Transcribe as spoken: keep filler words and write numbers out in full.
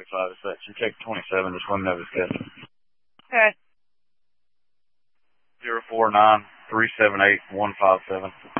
five is section. Check twenty-seven, just let me know the schedule. Okay. Zero four nine three seven eight one five seven.